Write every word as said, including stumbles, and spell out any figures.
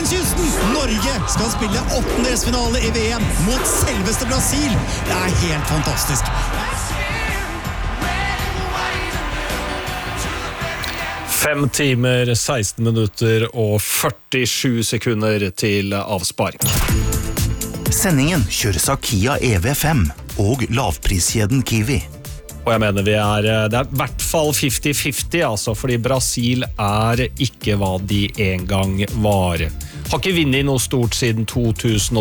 Elfenbenskysten! Norge skal spille åttendedelsfinale i V M mot selveste Brasil. Det er helt fantastisk. Fem timer, seksten minutter og førtisju sekunder til avspark. Sendingen kjøres av Kia E V fem og lavpriskjeden Kiwi. Og jeg mener vi er, det er i hvert fall femti femti, altså, fordi Brasil er ikke hva de en gang var. Har ikke vunnet noe stort siden to tusen og